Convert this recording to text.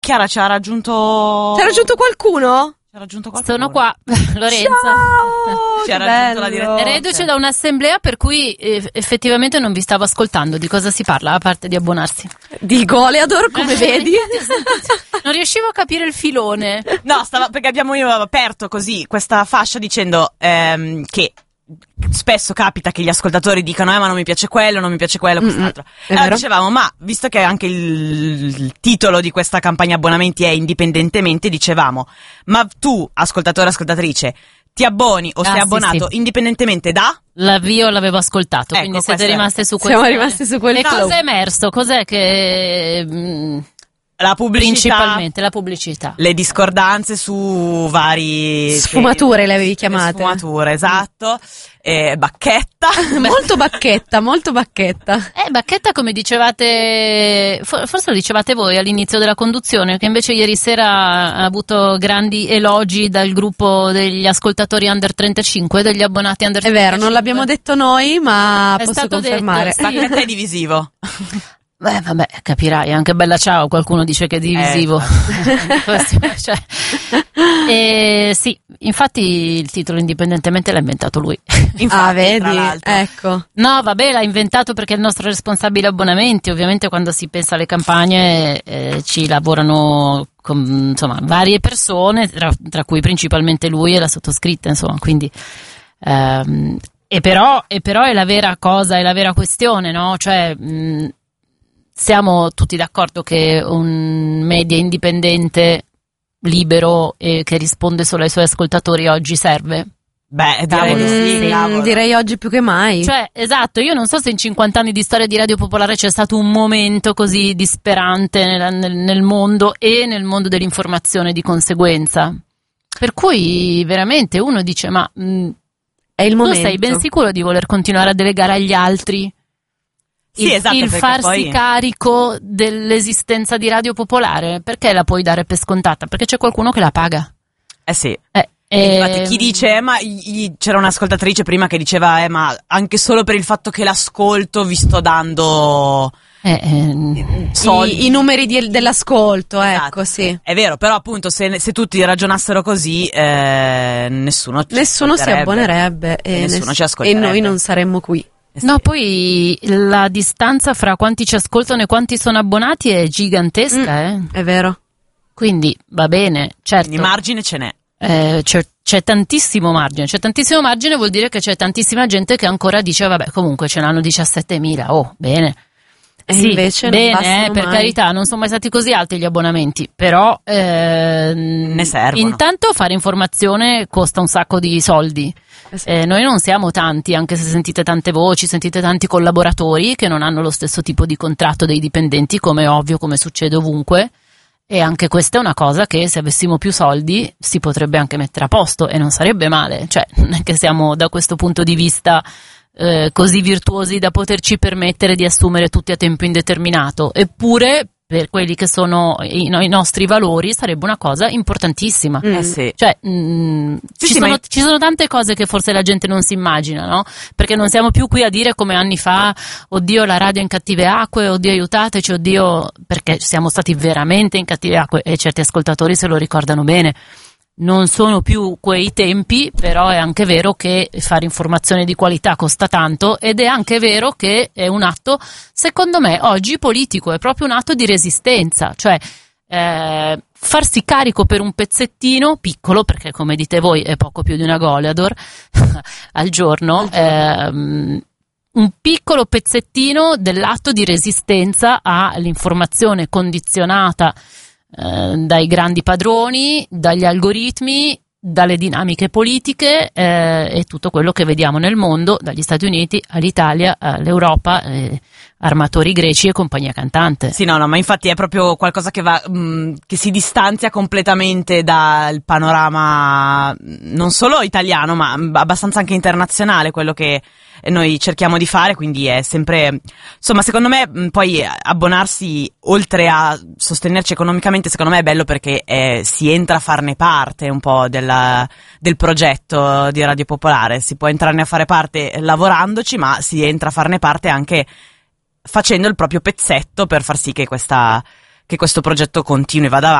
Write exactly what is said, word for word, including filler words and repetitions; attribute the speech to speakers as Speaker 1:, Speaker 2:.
Speaker 1: Chiara, ci ha raggiunto...
Speaker 2: Ci ha raggiunto qualcuno?
Speaker 1: Ci ha raggiunto qualcuno?
Speaker 3: Sono qua, Lorenza.
Speaker 2: Ciao,
Speaker 1: ci ha
Speaker 2: che
Speaker 1: raggiunto la
Speaker 2: bello.
Speaker 1: direttrice.
Speaker 3: Reduce da un'assemblea per cui eh, effettivamente non vi stavo ascoltando. Di cosa si parla, a parte di abbonarsi?
Speaker 2: Di Goleador, come vedi.
Speaker 3: Non riuscivo a capire il filone.
Speaker 1: No, stava, perché abbiamo io aperto così questa fascia dicendo ehm, che spesso capita che gli ascoltatori dicano eh ma non mi piace quello, non mi piace quello, quest'altro.
Speaker 2: Mm-mm,
Speaker 1: Allora
Speaker 2: vero.
Speaker 1: dicevamo, ma visto che anche il, il titolo di questa campagna abbonamenti è indipendentemente, dicevamo, ma tu, ascoltatore, ascoltatrice, ti abboni o
Speaker 3: Ah,
Speaker 1: sei
Speaker 3: sì,
Speaker 1: abbonato
Speaker 3: sì.
Speaker 1: indipendentemente da?
Speaker 3: L'avvio l'avevo ascoltato,
Speaker 1: Ecco,
Speaker 3: quindi siete
Speaker 1: questo è-
Speaker 3: rimaste su questo.
Speaker 2: Siamo rimaste su quel
Speaker 3: E
Speaker 2: flow.
Speaker 3: cosa è emerso? Cos'è che... mm,
Speaker 1: La pubblicità,
Speaker 3: principalmente la pubblicità.
Speaker 1: le discordanze su vari...
Speaker 2: Sfumature le avevi
Speaker 1: le
Speaker 2: chiamate.
Speaker 1: Sfumature, esatto. Eh, bacchetta.
Speaker 2: Molto bacchetta, molto bacchetta.
Speaker 3: Eh, Bacchetta, come dicevate, for- forse lo dicevate voi all'inizio della conduzione, che invece ieri sera ha avuto grandi elogi dal gruppo degli ascoltatori under trentacinque, degli abbonati under
Speaker 2: È
Speaker 3: trentacinque.
Speaker 2: vero, non l'abbiamo detto noi, ma
Speaker 3: È
Speaker 2: posso
Speaker 3: stato
Speaker 2: confermare.
Speaker 3: detto, sì.
Speaker 1: Bacchetta è divisivo.
Speaker 3: Beh, vabbè, capirai, anche Bella Ciao, qualcuno dice che è divisivo. Questo, cioè, e sì, infatti il titolo indipendentemente l'ha inventato lui.
Speaker 1: Infatti,
Speaker 2: Ah, vedi?
Speaker 1: tra l'altro.
Speaker 2: Ecco.
Speaker 3: No, vabbè, l'ha inventato perché è il nostro responsabile abbonamenti. Ovviamente quando si pensa alle campagne eh, ci lavorano con, insomma, varie persone, tra, tra cui principalmente lui e la sottoscritta, insomma, quindi ehm, e però, e però è la vera cosa, è la vera questione, no? Cioè mh, siamo tutti d'accordo che un media indipendente, libero e che risponde solo ai suoi ascoltatori oggi serve?
Speaker 1: Beh, diavolo,
Speaker 3: Mm,
Speaker 1: sì,
Speaker 2: Mm,
Speaker 1: cavolo.
Speaker 2: direi oggi più che mai.
Speaker 3: Cioè, esatto, io non so se in cinquanta anni di storia di Radio Popolare c'è stato un momento così disperante nel, nel, nel mondo e nel mondo dell'informazione di conseguenza. Per cui veramente uno dice, ma mh,
Speaker 2: È il
Speaker 3: tu
Speaker 2: momento.
Speaker 3: sei ben sicuro di voler continuare a delegare agli altri
Speaker 1: Sì,
Speaker 3: il,
Speaker 1: esatto,
Speaker 3: il
Speaker 1: perché
Speaker 3: farsi
Speaker 1: poi-
Speaker 3: carico dell'esistenza di Radio Popolare? Perché la puoi dare per scontata? Perché c'è qualcuno che la paga.
Speaker 1: Eh sì.
Speaker 3: Eh,
Speaker 1: E infatti
Speaker 3: ehm,
Speaker 1: chi dice, eh, ma gli- c'era un'ascoltatrice prima che diceva, eh, ma anche solo per il fatto che l'ascolto vi sto dando
Speaker 3: eh, ehm,
Speaker 1: soldi.
Speaker 2: I, i numeri di- dell'ascolto,
Speaker 1: Esatto.
Speaker 2: ecco, sì.
Speaker 1: È vero, però appunto se, se tutti ragionassero così, eh, nessuno ci
Speaker 2: Nessuno si
Speaker 1: ascolterebbe.
Speaker 2: abbonerebbe e,
Speaker 1: E nessuno
Speaker 2: ness-
Speaker 1: ci
Speaker 2: e
Speaker 1: ascolterebbe.
Speaker 2: noi non saremmo qui.
Speaker 1: Eh sì.
Speaker 3: No, poi la distanza fra quanti ci ascoltano e quanti sono abbonati è gigantesca, eh.
Speaker 2: È vero.
Speaker 3: Quindi va bene, certo,
Speaker 1: Quindi margine ce n'è.
Speaker 3: eh, c'è, c'è tantissimo margine, c'è tantissimo margine vuol dire che c'è tantissima gente che ancora dice vabbè comunque ce n'hanno diciassettemila, oh bene.
Speaker 2: E
Speaker 3: Sì,
Speaker 2: invece non
Speaker 3: bene,
Speaker 2: bastano
Speaker 3: eh, per
Speaker 2: mai.
Speaker 3: carità, non sono mai stati così alti gli abbonamenti, però ehm,
Speaker 1: Ne servono.
Speaker 3: intanto fare informazione costa un sacco di soldi.
Speaker 2: Eh sì.
Speaker 3: Eh, noi non siamo tanti, anche se sentite tante voci, sentite tanti collaboratori che non hanno lo stesso tipo di contratto dei dipendenti, come è ovvio, come succede ovunque. E anche questa è una cosa che se avessimo più soldi si potrebbe anche mettere a posto e non sarebbe male. Cioè, non è che siamo da questo punto di vista eh, così virtuosi da poterci permettere di assumere tutti a tempo indeterminato. Eppure, per quelli che sono i, no- i nostri valori, sarebbe una cosa importantissima.
Speaker 2: Mm.
Speaker 1: Eh sì.
Speaker 3: Cioè, mh,
Speaker 1: Sì,
Speaker 3: ci,
Speaker 1: sì,
Speaker 3: sono,
Speaker 1: ma-
Speaker 3: ci sono tante cose che forse la gente non si immagina, no? Perché non siamo più qui a dire come anni fa, oddio la radio è in cattive acque, oddio aiutateci, oddio, perché siamo stati veramente in cattive acque e certi ascoltatori se lo ricordano bene. Non sono più quei tempi, però è anche vero che fare informazione di qualità costa tanto ed è anche vero che è un atto, secondo me, oggi politico, è proprio un atto di resistenza, cioè eh, farsi carico per un pezzettino piccolo, perché come dite voi è poco più di una Goleador al giorno, ehm, un piccolo pezzettino dell'atto di resistenza all'informazione condizionata eh, dai grandi padroni, dagli algoritmi, dalle dinamiche politiche eh, e tutto quello che vediamo nel mondo, dagli Stati Uniti all'Italia, all'Europa, eh, armatori greci e compagnia cantante.
Speaker 1: Sì, no, no, ma infatti è proprio qualcosa che va, mh, che si distanzia completamente dal panorama mh, non solo italiano, ma mh, abbastanza anche internazionale, quello che noi cerchiamo di fare, quindi è sempre, insomma, secondo me mh, poi abbonarsi, oltre a sostenerci economicamente, secondo me è bello perché eh, si entra a farne parte un po' della, del progetto di Radio Popolare, si può entrarne a fare parte lavorandoci, ma si entra a farne parte anche facendo il proprio pezzetto per far sì che questa che questo progetto continui, vada